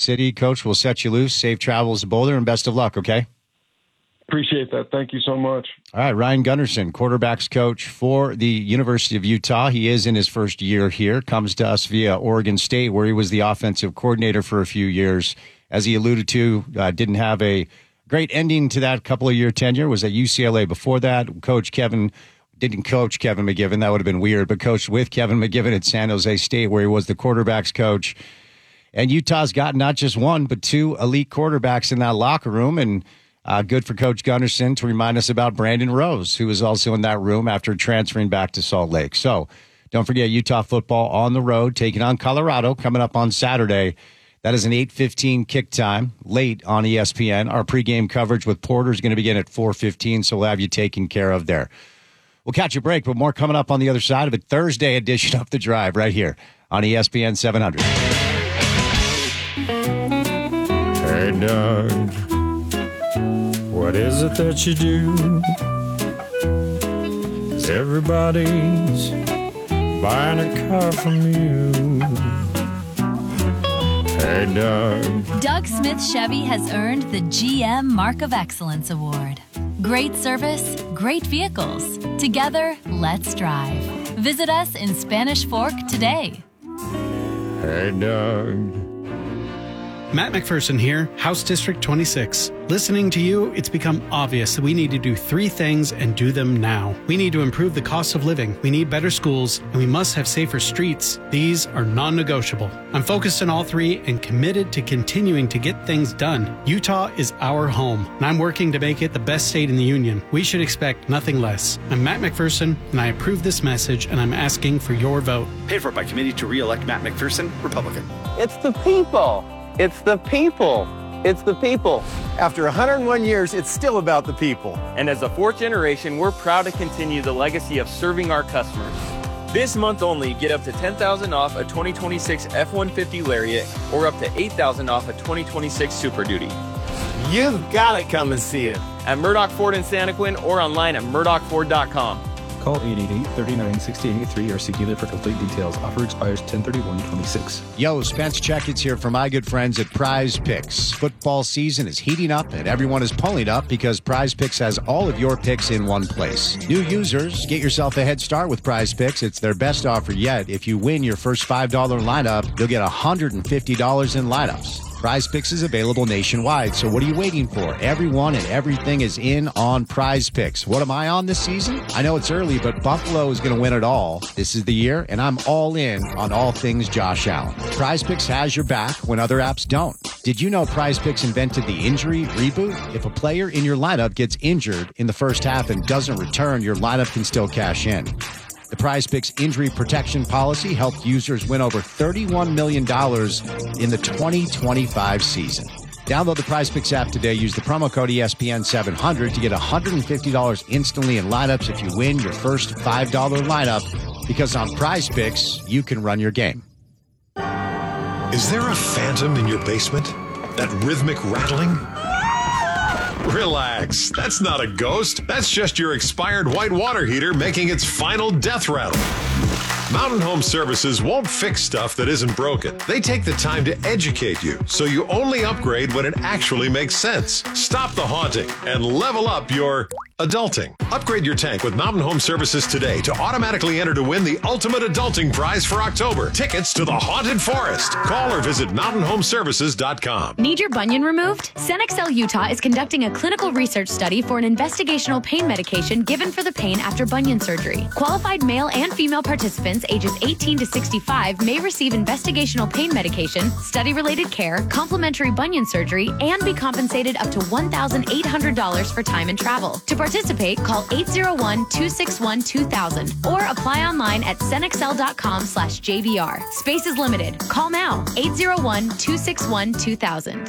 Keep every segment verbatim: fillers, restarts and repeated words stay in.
City. Coach, we'll set you loose. Safe travels to Boulder, and best of luck, okay? Appreciate that. Thank you so much. All right, Ryan Gunderson, quarterbacks coach for the University of Utah. He is in his first year here, comes to us via Oregon State, where he was the offensive coordinator for a few years. As he alluded to, uh, didn't have a great ending to that couple of year tenure, was at U C L A before that. Coach Kevin, didn't coach Kevin McGivern, that would have been weird, but coached with Kevin McGivern at San Jose State, where he was the quarterbacks coach. And Utah's got not just one, but two elite quarterbacks in that locker room, and Uh, good for Coach Gunderson to remind us about Brandon Rose, who was also in that room after transferring back to Salt Lake. So don't forget Utah football on the road, taking on Colorado, coming up on Saturday. That is an eight fifteen kick time, late on E S P N. Our pregame coverage with Porter is going to begin at four fifteen, so we'll have you taken care of there. We'll catch a break, but more coming up on the other side of it. Thursday edition of The Drive right here on E S P N seven hundred. Hey, Doug. What is it that you do? 'Cause everybody's buying a car from you. Hey, Doug. Doug Smith Chevy has earned the G M Mark of Excellence Award. Great service, great vehicles. Together, let's drive. Visit us in Spanish Fork today. Hey, Doug. Matt McPherson here, House District twenty-six. Listening to you, it's become obvious that we need to do three things and do them now. We need to improve the cost of living, we need better schools, and we must have safer streets. These are non-negotiable. I'm focused on all three and committed to continuing to get things done. Utah is our home, and I'm working to make it the best state in the union. We should expect nothing less. I'm Matt McPherson, and I approve this message, and I'm asking for your vote. Paid for by committee to re-elect Matt McPherson, Republican. It's the people. It's the people. It's the people. After one hundred one years, it's still about the people. And as a fourth generation, we're proud to continue the legacy of serving our customers. This month only, get up to ten thousand dollars off a twenty twenty-six F one fifty Lariat or up to eight thousand dollars off a twenty twenty-six Super Duty. You've got to come and see it. At Murdoch Ford in Santaquin or online at murdoch ford dot com. Call eight eight eight, three nine, six eight eight three or see dealer for complete details. Offer expires ten thirty-one twenty-six. Yo, Spence Checkets here for my good friends at Prize Picks. Football season is heating up and everyone is pulling up because Prize Picks has all of your picks in one place. New users, get yourself a head start with Prize Picks. It's their best offer yet. If you win your first five dollar lineup, you'll get one hundred fifty dollars in lineups. Prize Picks is available nationwide, so what are you waiting for? Everyone and everything is in on Prize Picks. What am I on this season? I know it's early, but Buffalo is going to win it all. This is the year, and I'm all in on all things Josh Allen. Prize Picks has your back when other apps don't. Did you know Prize Picks invented the injury reboot? If a player in your lineup gets injured in the first half and doesn't return, your lineup can still cash in. The Prize Picks injury protection policy helped users win over thirty-one million dollars in the twenty twenty-five season. Download the Prize Picks app today. Use the promo code E S P N seven hundred to get one hundred fifty dollars instantly in lineups if you win your first five dollar lineup, because on Prize Picks, you can run your game. Is there a phantom in your basement? That rhythmic rattling? Relax, that's not a ghost. That's just your expired white water heater making its final death rattle. Mountain Home Services won't fix stuff that isn't broken. They take the time to educate you, so you only upgrade when it actually makes sense. Stop the haunting and level up your adulting. Upgrade your tank with Mountain Home Services today to automatically enter to win the ultimate adulting prize for October. Tickets to the Haunted Forest. Call or visit mountain home services dot com. Need your bunion removed? Cenexel Utah is conducting a clinical research study for an investigational pain medication given for the pain after bunion surgery. Qualified male and female participants ages eighteen to sixty-five may receive investigational pain medication, study-related care, complimentary bunion surgery, and be compensated up to one thousand eight hundred dollars for time and travel. To participate, call eight oh one, two six one, two thousand or apply online at cenexel dot com slash J B R. Space is limited. Call now, eight oh one, two six one, two thousand.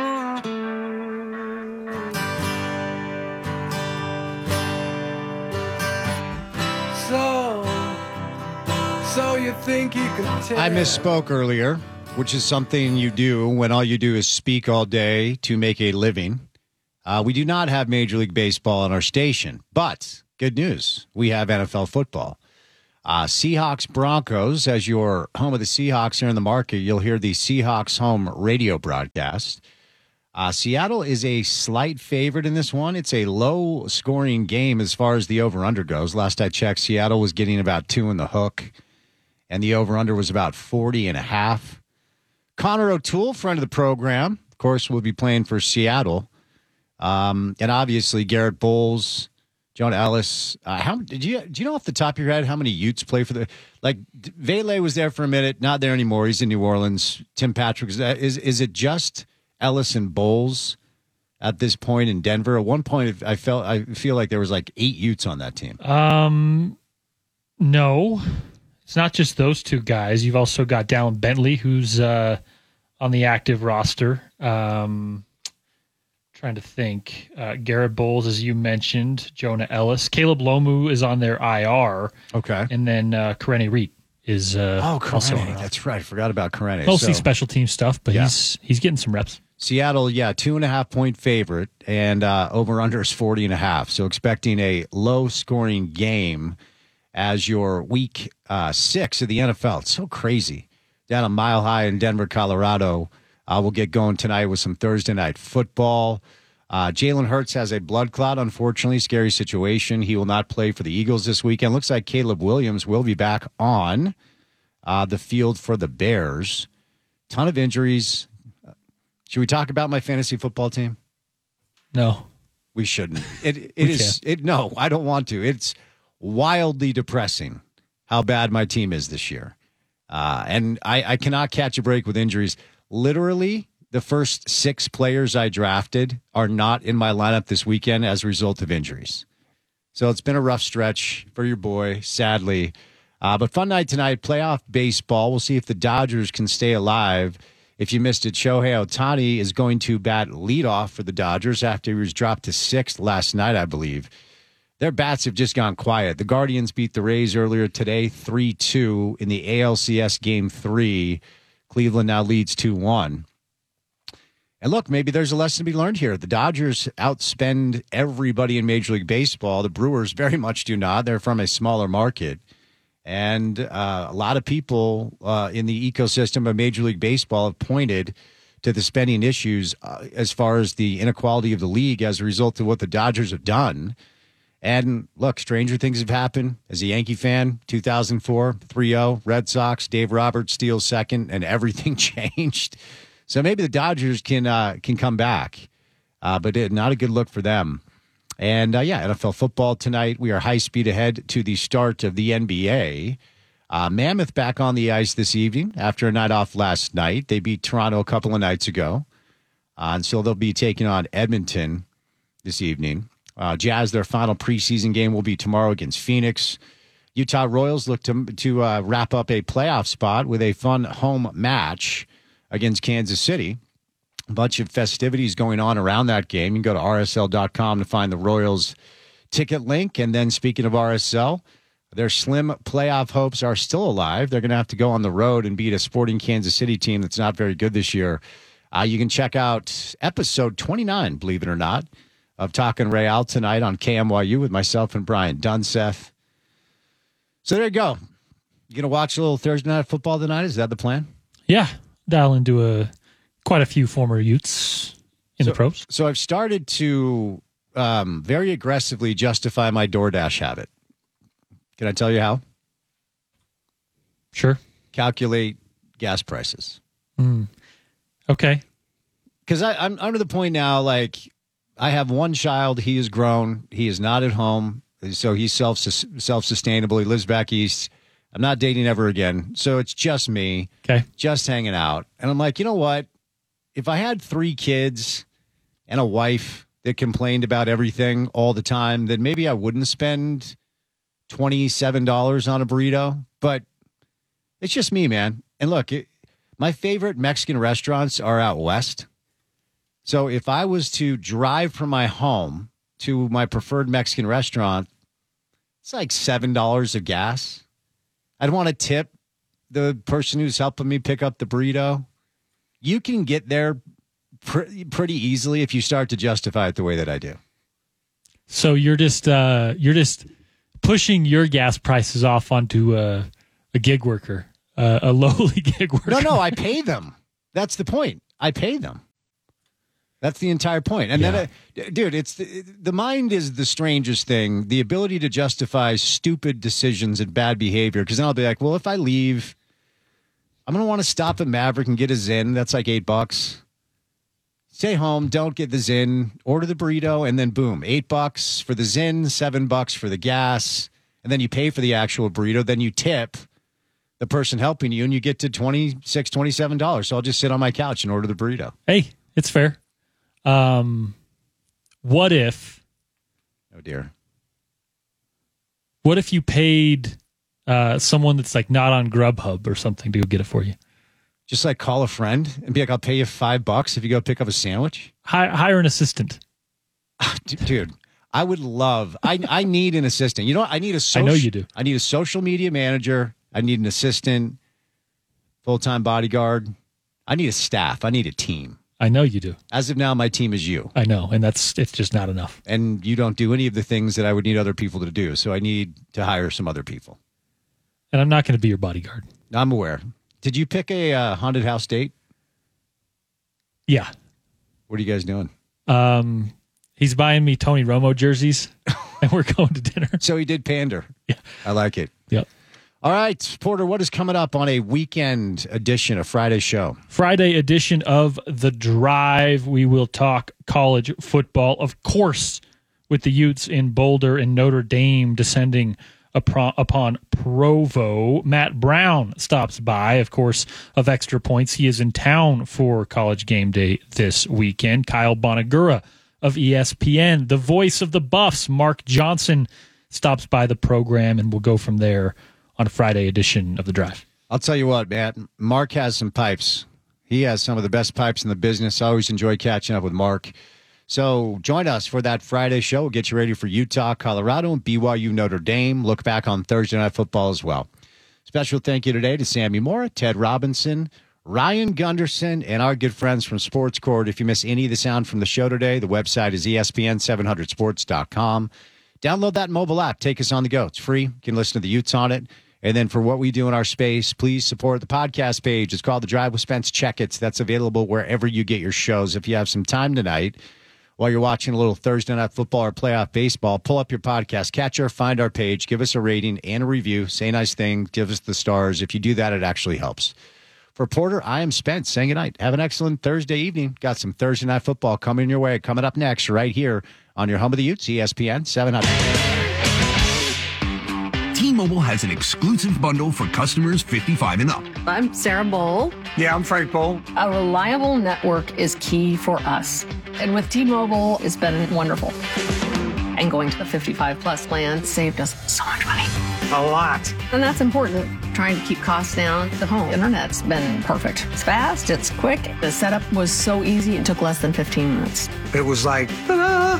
So, so you think you can tell? I misspoke earlier, which is something you do when all you do is speak all day to make a living. Uh, we do not have Major League Baseball on our station, but good news, we have N F L football. Uh, Seahawks Broncos, as your home of the Seahawks here in the market, you'll hear the Seahawks home radio broadcast. Uh, Seattle is a slight favorite in this one. It's a low-scoring game as far as the over-under goes. Last I checked, Seattle was getting about two in the hook, and the over-under was about forty and a half. Connor O'Toole, friend of the program, of course, will be playing for Seattle. Um, and obviously, Garrett Bowles, Jonah Ellis. Uh, how did you do you know off the top of your head how many Utes play for the like? Vele was there for a minute, not there anymore. He's in New Orleans. Tim Patrick is is is it just Ellis and Bowles at this point in Denver? At one point, I felt I feel like there was like eight Utes on that team. Um, no, it's not just those two guys. You've also got Dallin Bentley, who's uh, on the active roster. Um. Trying to think. Uh, Garrett Bowles, as you mentioned, Jonah Ellis. Caleb Lomu is on their I R. Okay. And then uh, Karene Reed is uh, oh, also Karene. That's right. I forgot about Karene. Mostly so, special team stuff, but yeah. he's he's getting some reps. Seattle, yeah, two and a half point favorite, and uh, over under is forty and a half. So expecting a low scoring game as your week uh, six of the N F L. It's so crazy. Down a Mile High in Denver, Colorado. Uh, we'll get going tonight with some Thursday night football. Uh, Jalen Hurts has a blood clot, unfortunately. Scary situation. He will not play for the Eagles this weekend. Looks like Caleb Williams will be back on uh, the field for the Bears. Ton of injuries. Should we talk about my fantasy football team? No. We shouldn't. It It we is. It, no, I don't want to. It's wildly depressing how bad my team is this year. Uh, and I, I cannot catch a break with injuries. Literally, the first six players I drafted are not in my lineup this weekend as a result of injuries. So it's been a rough stretch for your boy, sadly. Uh, but fun night tonight, playoff baseball. We'll see if the Dodgers can stay alive. If you missed it, Shohei Ohtani is going to bat leadoff for the Dodgers after he was dropped to sixth last night, I believe. Their bats have just gone quiet. The Guardians beat the Rays earlier today, three two in the A L C S Game three. Cleveland now leads two one. And look, maybe there's a lesson to be learned here. The Dodgers outspend everybody in Major League Baseball. The Brewers very much do not. They're from a smaller market. And uh, a lot of people uh, in the ecosystem of Major League Baseball have pointed to the spending issues uh, as far as the inequality of the league as a result of what the Dodgers have done. And look, stranger things have happened. As a Yankee fan, two thousand four, three oh, Red Sox, Dave Roberts steals second, and everything changed. So maybe the Dodgers can uh, can come back, uh, but it, not a good look for them. And, uh, yeah, N F L football tonight. We are high speed ahead to the start of the N B A. Uh, Mammoth back on the ice this evening after a night off last night. They beat Toronto a couple of nights ago. Uh, and so they'll be taking on Edmonton this evening. Uh, Jazz, their final preseason game will be tomorrow against Phoenix. Utah Royals look to, to uh, wrap up a playoff spot with a fun home match against Kansas City. A bunch of festivities going on around that game. You can go to R S L dot com to find the Royals ticket link. And then speaking of R S L, their slim playoff hopes are still alive. They're going to have to go on the road and beat a sporting Kansas City team that's not very good this year. Uh, you can check out episode twenty-nine, believe it or not, of Talkin' Real tonight on K M Y U with myself and Brian Dunseth. So there you go. You going to watch a little Thursday night football tonight? Is that the plan? Yeah. Dial into a, quite a few former Utes in so, the pros. So I've started to um, very aggressively justify my DoorDash habit. Can I tell you how? Sure. Calculate gas prices. Mm. Okay. Because I'm, I'm to the point now, like, I have one child. He is grown. He is not at home. So he's self self-sustainable. He lives back east. I'm not dating ever again. So it's just me. Okay. Just hanging out. And I'm like, you know what? If I had three kids and a wife that complained about everything all the time, then maybe I wouldn't spend twenty-seven dollars on a burrito. But it's just me, man. And look, it, my favorite Mexican restaurants are out west. So if I was to drive from my home to my preferred Mexican restaurant, it's like seven dollars of gas. I'd want to tip the person who's helping me pick up the burrito. You can get there pr- pretty easily if you start to justify it the way that I do. So you're just uh, you're just pushing your gas prices off onto a, a gig worker, uh, a lowly gig worker. No, no, I pay them. That's the point. I pay them. That's the entire point. And Yeah. then, uh, dude, it's the, the mind is the strangest thing. The ability to justify stupid decisions and bad behavior. Because then I'll be like, well, if I leave, I'm going to want to stop at Maverick and get a Zin. That's like eight bucks. Stay home. Don't get the Zin. Order the burrito. And then boom, eight bucks for the Zin, seven bucks for the gas. And then you pay for the actual burrito. Then you tip the person helping you and you get to twenty-six dollars, twenty-seven dollars. So I'll just sit on my couch and order the burrito. Hey, it's fair. Um, what if, Oh, dear. what if you paid uh, someone that's like not on Grubhub or something to go get it for you? Just like call a friend and be like, I'll pay you five bucks if you go pick up a sandwich. Hi, hire an assistant. Dude, I would love, I, I need an assistant. You know what? I need a social, I know you do. I need a social media manager. I need an assistant, full-time bodyguard. I need a staff. I need a team. I know you do. As of now, my team is you. I know, and that's it's just not enough. And you don't do any of the things that I would need other people to do. So I need to hire some other people. And I'm not going to be your bodyguard. I'm aware. Did you pick a uh, haunted house date? Yeah. What are you guys doing? Um, he's buying me Tony Romo jerseys, and we're going to dinner. So he did pander. Yeah. I like it. Yep. All right, Porter, what is coming up on a weekend edition of Friday show? Friday edition of The Drive. We will talk college football, of course, with the Utes in Boulder and Notre Dame descending upon, upon Provo. Matt Brown stops by, of course, of Extra Points. He is in town for College Game Day this weekend. Kyle Bonagura of E S P N, the voice of the Buffs, Mark Johnson, stops by the program, and we'll go from there on a Friday edition of The Drive. I'll tell you what, Matt. Mark has some pipes. He has some of the best pipes in the business. I always enjoy catching up with Mark. So join us for that Friday show. We'll get you ready for Utah, Colorado, and B Y U Notre Dame. Look back on Thursday Night Football as well. Special thank you today to Sammy Moore, Ted Robinson, Ryan Gunderson, and our good friends from Sports Court. If you miss any of the sound from the show today, the website is E S P N seven hundred sports dot com. Download that mobile app. Take us on the go. It's free. You can listen to the Utes on it. And then for what we do in our space, please support the podcast page. It's called The Drive with Spence. Check it. That's available wherever you get your shows. If you have some time tonight, while you're watching a little Thursday Night Football or playoff baseball, pull up your podcast, catch our, find our page, give us a rating and a review, say nice things, give us the stars. If you do that, it actually helps. For Porter, I am Spence saying goodnight. Have an excellent Thursday evening. Got some Thursday Night Football coming your way. Coming up next right here on your home of the Utes, E S P N seven hundred. T-Mobile has an exclusive bundle for customers fifty-five and up. I'm Sarah Bowl. Yeah, I'm Frank Bowl. A reliable network is key for us. And with T-Mobile, it's been wonderful. And going to the fifty-five plus plan saved us so much money. A lot. And that's important. Trying to keep costs down. The home internet's been perfect. It's fast, it's quick. The setup was so easy, it took less than fifteen minutes. It was like, ta-da!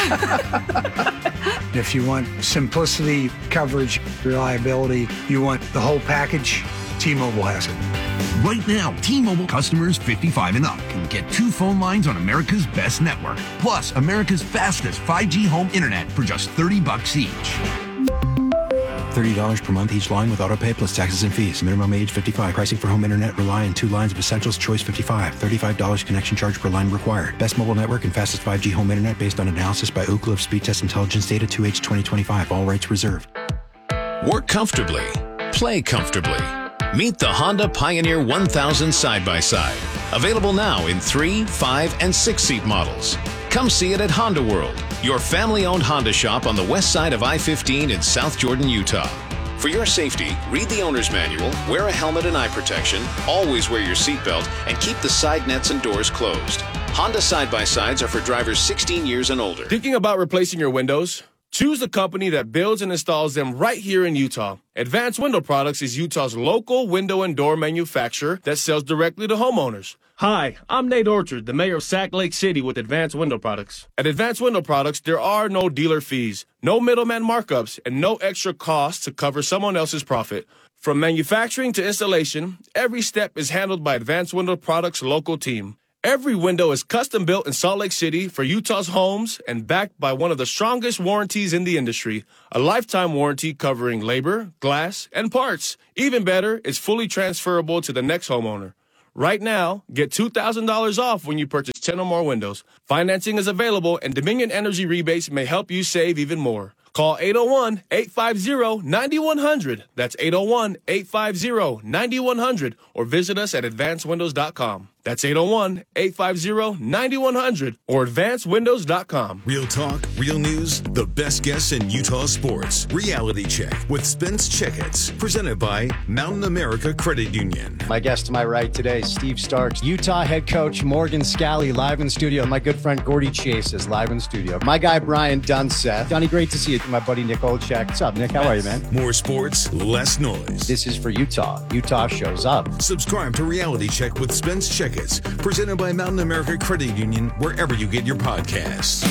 If you want simplicity, coverage, reliability, you want the whole package, T-Mobile has it. Right now, T-Mobile customers fifty-five and up can get two phone lines on America's best network, plus America's fastest five G home internet for just thirty bucks each. thirty dollars per month each line with autopay plus taxes and fees. Minimum age fifty-five. Pricing for home internet rely on two lines of Essentials Choice fifty-five. thirty-five dollars connection charge per line required. Best mobile network and fastest five G home internet based on analysis by Ookla of Speed Test Intelligence Data two H twenty twenty-five. All rights reserved. Work comfortably. Play comfortably. Meet the Honda Pioneer one thousand side-by-side. Available now in three, five, and six-seat models. Come see it at Honda World, your family-owned Honda shop on the west side of I fifteen in South Jordan, Utah. For your safety, read the owner's manual, wear a helmet and eye protection, always wear your seatbelt, and keep the side nets and doors closed. Honda side-by-sides are for drivers sixteen years and older. Thinking about replacing your windows? Choose a company that builds and installs them right here in Utah. Advanced Window Products is Utah's local window and door manufacturer that sells directly to homeowners. Hi, I'm Nate Orchard, the mayor of Sac Lake City with Advanced Window Products. At Advanced Window Products, there are no dealer fees, no middleman markups, and no extra costs to cover someone else's profit. From manufacturing to installation, every step is handled by Advanced Window Products' local team. Every window is custom built in Salt Lake City for Utah's homes and backed by one of the strongest warranties in the industry, a lifetime warranty covering labor, glass, and parts. Even better, it's fully transferable to the next homeowner. Right now, get two thousand dollars off when you purchase ten or more windows. Financing is available, and Dominion Energy rebates may help you save even more. Call eight oh one, eight five zero, nine one zero zero. That's eight oh one, eight five zero, nine one zero zero. Or visit us at advanced windows dot com. That's eight oh one, eight five zero, nine one zero zero or advanced windows dot com. Real talk, real news, the best guests in Utah sports. Reality Check with Spence Checkets. Presented by Mountain America Credit Union. My guest to my right today, Steve Starks. Utah head coach Morgan Scalley live in studio. My good friend Gordy Chase is live in studio. My guy Brian Dunseth. Johnny, great to see you. My buddy Nick Olchek. What's up, Nick? How are you, man? More sports, less noise. This is for Utah. Utah shows up. Subscribe to Reality Check with Spence Checkets, presented by Mountain America Credit Union, wherever you get your podcasts.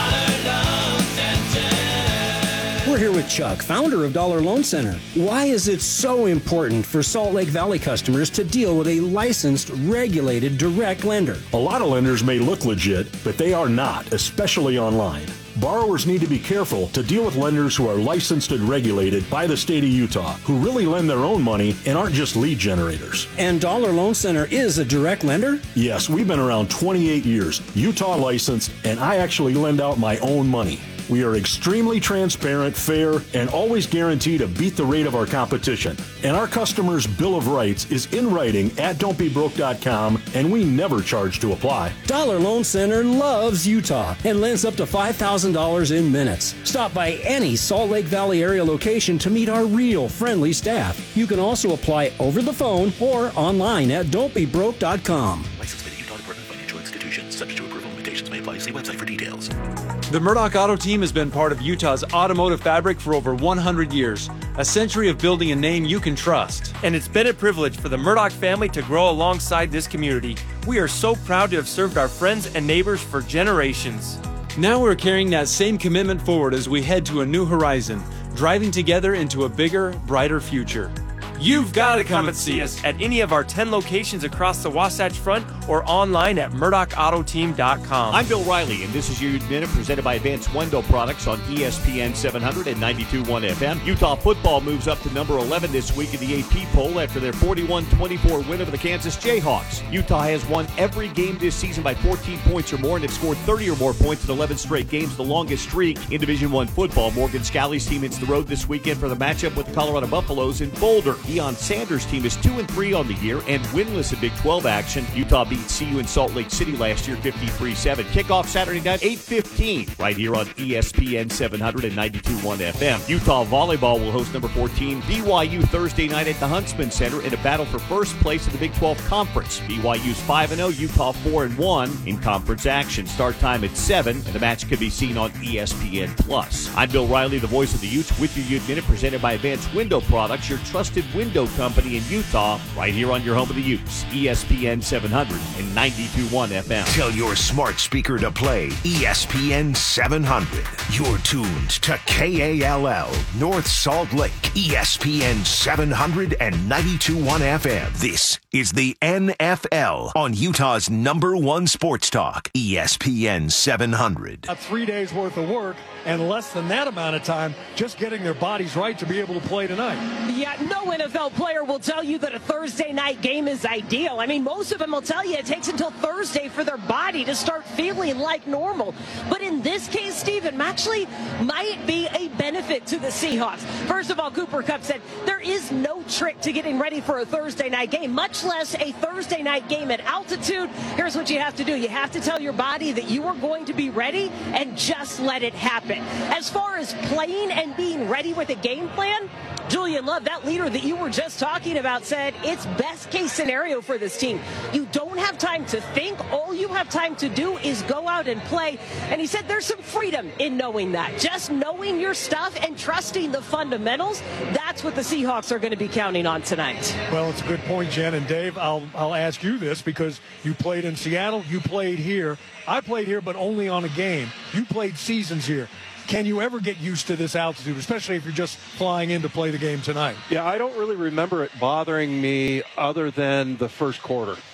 We're here with Chuck, founder of Dollar Loan Center. Why is it so important for Salt Lake Valley customers to deal with a licensed, regulated, direct lender? A lot of lenders may look legit, but they are not, especially online. Borrowers need to be careful to deal with lenders who are licensed and regulated by the state of Utah, who really lend their own money and aren't just lead generators. And Dollar Loan Center is a direct lender? Yes, we've been around twenty-eight years, Utah licensed, and I actually lend out my own money. We are extremely transparent, fair, and always guarantee to beat the rate of our competition. And our customers' Bill of Rights is in writing at don't be broke dot com, and we never charge to apply. Dollar Loan Center loves Utah and lends up to five thousand dollars in minutes. Stop by any Salt Lake Valley area location to meet our real friendly staff. You can also apply over the phone or online at don't be broke dot com. Licensed by the Utah Department of Financial Institutions. Subject to approval, limitations may apply. See website for details. The Murdoch Auto Team has been part of Utah's automotive fabric for over one hundred years, a century of building a name you can trust. And it's been a privilege for the Murdoch family to grow alongside this community. We are so proud to have served our friends and neighbors for generations. Now we're carrying that same commitment forward as we head to a new horizon, driving together into a bigger, brighter future. You've got to come and see us at any of our ten locations across the Wasatch Front or online at murdoch auto team dot com. I'm Bill Riley, and this is your Minute presented by Advanced Window Products on E S P N seven hundred and ninety-two point one F M. Utah football moves up to number eleven this week in the A P poll after their forty-one twenty-four win over the Kansas Jayhawks. Utah has won every game this season by fourteen points or more and have scored thirty or more points in eleven straight games, the longest streak in Division One football. Morgan Scalley's team hits the road this weekend for the matchup with the Colorado Buffaloes in Boulder. Deion Sanders' team is two and three on the year and winless in Big twelve action. Utah beat C U in Salt Lake City last year fifty-three seven. Kickoff Saturday night, eight fifteen, right here on E S P N seven hundred and ninety-two point one F M. Utah volleyball will host number fourteen B Y U Thursday night at the Huntsman Center in a battle for first place in the Big twelve Conference. B Y U's five and oh, Utah four and one in conference action. Start time at seven, and the match can be seen on E S P N Plus. I'm Bill Riley, the voice of the Utes, with your Ute Minute presented by Advanced Window Products, your trusted window company in Utah, right here on your home of the Utes, E S P N seven hundred and ninety-two point one F M. Tell your smart speaker to play E S P N seven hundred. You're tuned to K A L L, North Salt Lake, E S P N seven hundred and ninety-two point one F M. This is the N F L on Utah's number one sports talk, E S P N seven hundred. A three days worth of work and less than that amount of time just getting their bodies right to be able to play tonight. Yeah, no N F L player will tell you that a Thursday night game is ideal. I mean, most of them will tell you it takes until Thursday for their body to start feeling like normal. But in this case, Stephen, actually might be a benefit to the Seahawks. First of all, Cooper Kupp said there is no trick to getting ready for a Thursday night game, much less a Thursday night game at altitude. Here's what you have to do. You have to tell your body that you are going to be ready and just let it happen. As far as playing and being ready with a game plan, Julian Love, that leader that you were just talking about, said it's best case scenario for this team. You don't have time to think. All you have time to do is go out and play. And he said there's some freedom in knowing that. Just knowing your stuff and trusting the fundamentals, that's what the Seahawks are going to be counting on tonight. Well, it's a good point, Jen. And Dave, I'll, I'll ask you this because you played in Seattle, you played here. I played here, but only on a game. You played seasons here. Can you ever get used to this altitude, especially if you're just flying in to play the game tonight? Yeah, I don't really remember it bothering me other than the first quarter.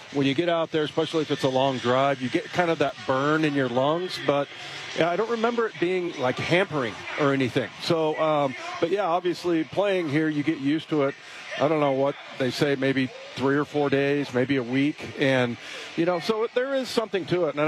when you get out there, especially if it's a long drive, you get kind of that burn in your lungs. But yeah, I don't remember it being like hampering or anything. So, um, but yeah, obviously playing here, you get used to it. I don't know what they say, maybe three or four days, maybe a week. And, you know, so there is something to it. And